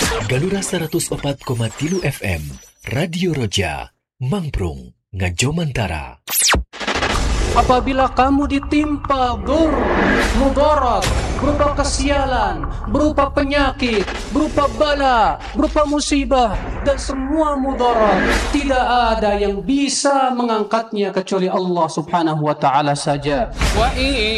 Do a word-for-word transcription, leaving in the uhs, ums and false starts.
Galura seratus opat koma tilu F M, Radio Roja, Mangprung, Ngajomantara. Apabila kamu ditimpa dur, mudarat, berupa kesialan, berupa penyakit, berupa bala, berupa musibah, dan semua mudarat, tidak ada yang bisa mengangkatnya kecuali Allah subhanahu wa ta'ala saja. Wa